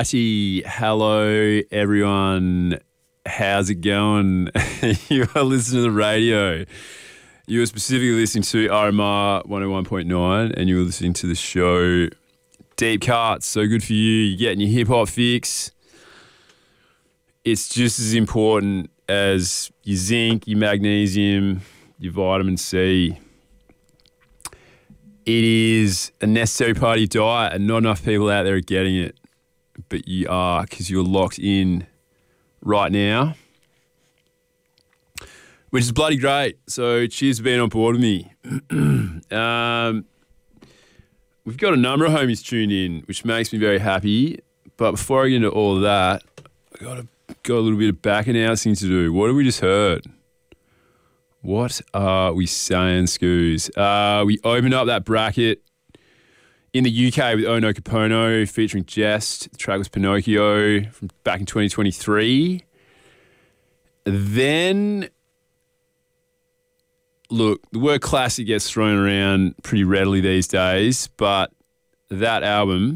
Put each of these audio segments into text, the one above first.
righty. Hello, everyone. How's it going? You are listening to the radio. You are specifically listening to RMR 101.9 and you were listening to the show Deep Cuts. So good for you. You're getting your hip-hop fix. It's just as important as your zinc, your magnesium, your vitamin C. It is a necessary part of your diet and not enough people out there are getting it. But you are, because you're locked in right now, which is bloody great. So cheers for being on board with me. We've got a number of homies tuned in, which makes me very happy. But before I get into all of that, I got a little bit of back announcing to do. What have we just heard? What are we saying, Scoos? We opened up that bracket in the UK with Ono Capono featuring Jest. The track was Pinocchio from back in 2023. Then, look, the word classic gets thrown around pretty readily these days, but that album,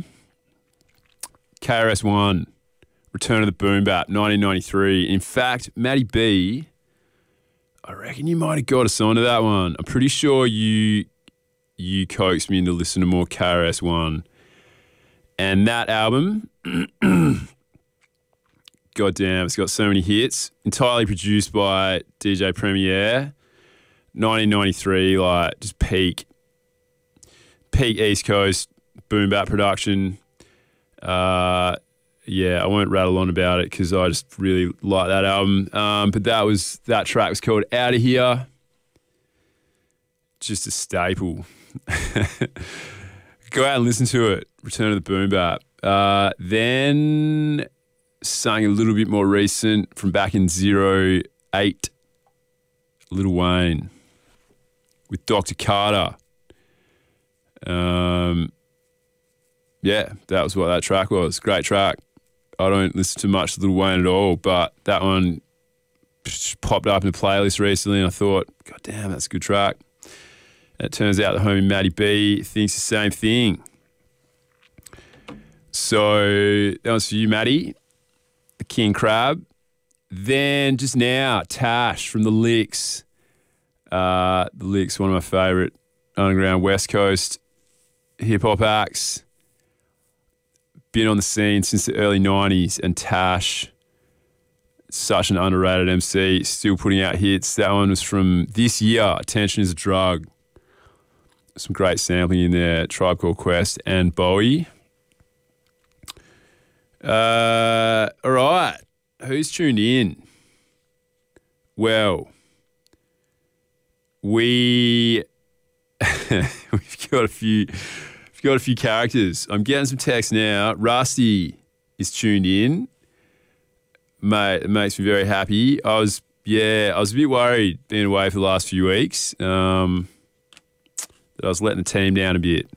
KRS-One, Return of the Boom Bap, 1993. In fact, Matty B, I reckon you might have got us onto that one. I'm pretty sure you coaxed me into listening to more KRS-One. And that album, goddamn, it's got so many hits. Entirely produced by DJ Premier. 1993, like just peak East Coast boom bap production. Yeah, I won't rattle on about it because I just really like that album. But that track was called Out of Here. Just a staple. Go out and listen to it. Return of the Boom Bap. Then something a little bit more recent from back in 08, Lil Wayne with Dr. Carter. Yeah, that was what that track was. Great track. I don't listen to much Lil Wayne at all, but that one just popped up in the playlist recently and I thought, God damn, that's a good track. And it turns out the homie Matty B thinks the same thing. So that was for you, Matty, the King Crab. Then just now, Tash from The Licks. The Licks, one of my favourite underground West Coast hip-hop acts. Been on the scene since the early 90s, and Tash, such an underrated MC, still putting out hits. That one was from this year, Attention is a Drug. Some great sampling in there, Tribe Called Quest and Bowie. All right, who's tuned in? Well, we've got a few characters. I'm getting some texts now. Rusty is tuned in. Mate, it makes me very happy. I was a bit worried being away for the last few weeks. That I was letting the team down a bit.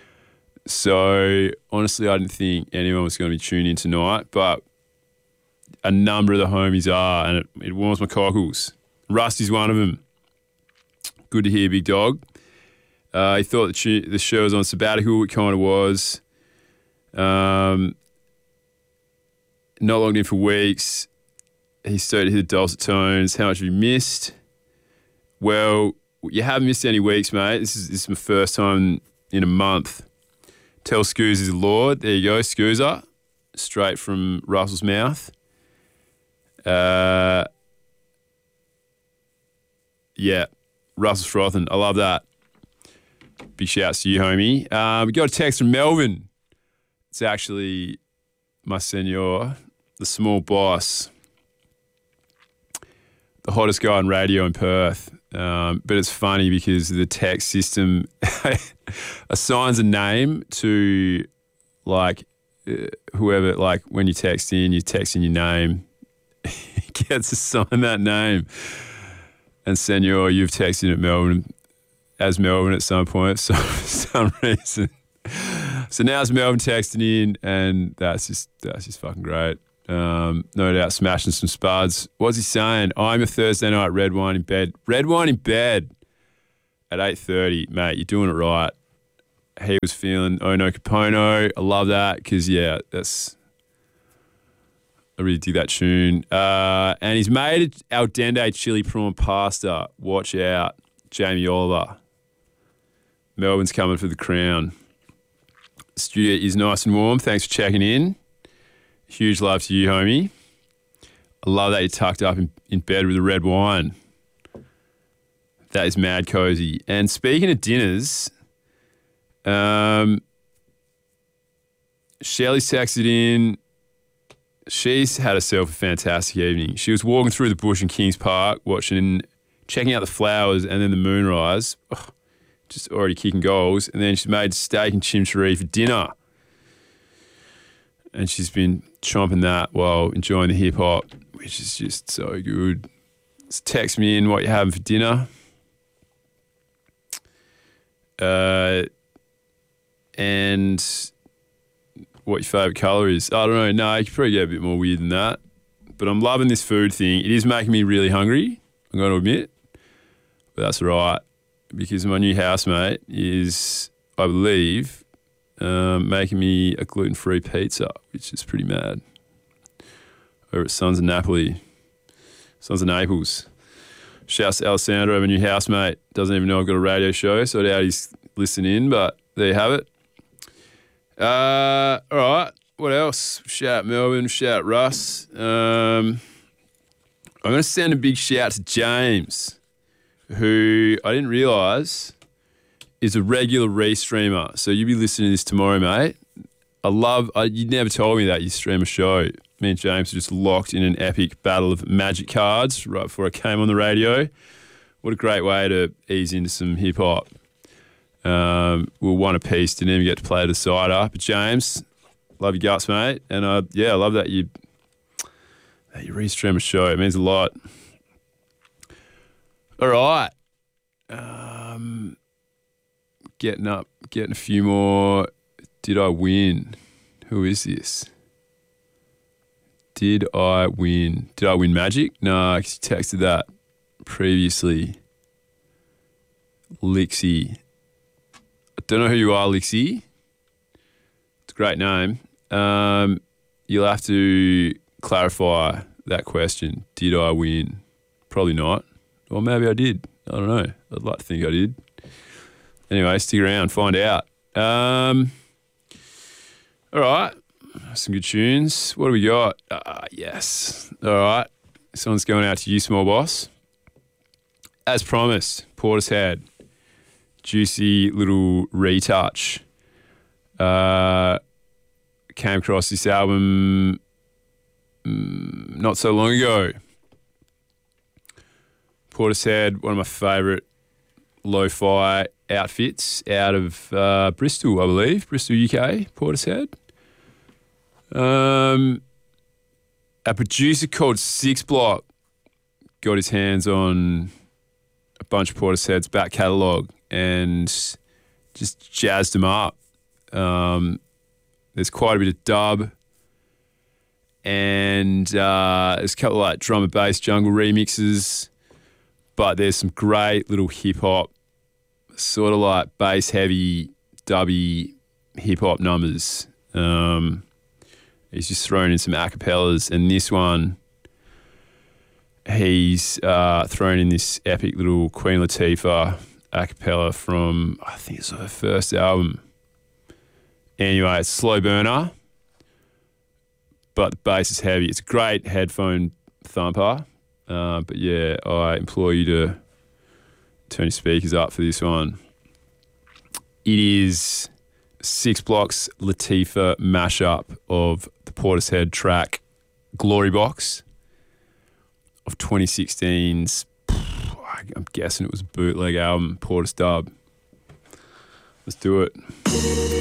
So honestly, I didn't think anyone was going to be tuned in tonight, but a number of the homies are, and it warms my cockles. Rusty's one of them. Good to hear, big dog. He thought the show was on sabbatical. It kind of was. Not logged in for weeks. He started to hear the dulcet tones. How much have you missed? Well, you haven't missed any weeks, mate. This is my first time in a month. Tell Scoos is the Lord. There you go, Scoozer. Straight from Russell's mouth. Yeah. Russell's frothing. I love that. Big shouts to you, homie. We got a text from Melbourne. It's actually my senor, the small boss, the hottest guy on radio in Perth. But it's funny because the text system assigns a name to whoever, like when you text in your name, he gets assigned that name. And senor, you've texted at Melbourne at some point for some reason. So now it's Melbourne texting in, and that's just fucking great. No doubt smashing some spuds. What's he saying? I'm a Thursday night red wine in bed. Red wine in bed at 8:30, mate. You're doing it right. He was feeling Ono Capono. I love that because, yeah, that's I really dig that tune. And he's made al dente chili prawn pasta. Watch out, Jamie Oliver. Melbourne's coming for the crown. The studio is nice and warm. Thanks for checking in. Huge love to you, homie. I love that you're tucked up in bed with a red wine. That is mad cozy. And speaking of dinners, Shelley's texted in. She's had herself a fantastic evening. She was walking through the bush in Kings Park, checking out the flowers and then the moonrise. Oh, just already kicking goals. And then she made steak and chimichurri for dinner. And she's been chomping that while enjoying the hip hop, which is just so good. Just text me in what you're having for dinner. And what your favourite colour is. I don't know. No, you could probably get a bit more weird than that. But I'm loving this food thing. It is making me really hungry, I'm going to admit. But that's all right, because my new housemate is, I believe, making me a gluten-free pizza, which is pretty mad. Over at Sons of Napoli. Sons of Naples. Shouts to Alessandro, my new housemate. Doesn't even know I've got a radio show, so I doubt he's listening in, but there you have it. All right, what else? Shout out Melbourne, shout out Russ. I'm going to send a big shout to James, who I didn't realise is a regular restreamer. So you'll be listening to this tomorrow, mate. You never told me that you stream a show. Me and James were just locked in an epic battle of Magic cards right before I came on the radio. What a great way to ease into some hip-hop. We're one apiece, didn't even get to play a decider. But James, love your guts, mate. And I love that you restream a show. It means a lot. All right. Getting a few more. Did I win? Who is this? Did I win? Did I win Magic? No, because you texted that previously. Lixie. I don't know who you are, Lixie. It's a great name. You'll have to clarify that question. Did I win? Probably not. Or maybe I did. I don't know. I'd like to think I did. Anyway, stick around, find out. All right. Some good tunes. What do we got? Yes. All right. This one's going out to you, small boss. As promised, Portishead. Juicy little retouch. Came across this album not so long ago. Portishead, one of my favourite lo-fi outfits out of Bristol, I believe. Bristol, UK, Portishead. A producer called Six Block got his hands on a bunch of Portishead's back catalogue and just jazzed them up. There's quite a bit of dub and there's a couple of like drum and bass jungle remixes, but there's some great little hip-hop, sort of like bass-heavy, dubby hip-hop numbers. He's just thrown in some acapellas, and this one, he's thrown in this epic little Queen Latifah acapella from, I think it's her first album. Anyway, it's a slow burner, but the bass is heavy. It's a great headphone thumper. But yeah, I implore you to turn your speakers up for this one. It is Six Block's Latifah mashup of the Portishead track Glory Box of 2016's, I'm guessing it was a bootleg album, Portis Dub. Let's do it.